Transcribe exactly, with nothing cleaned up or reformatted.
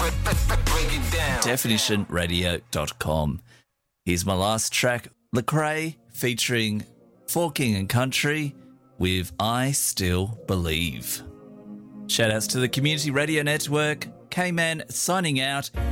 definition radio dot com. Here's my last track, Lecrae featuring For King and Country with I Still Believe. Shout outs to the Community Radio Network. K-Man signing out.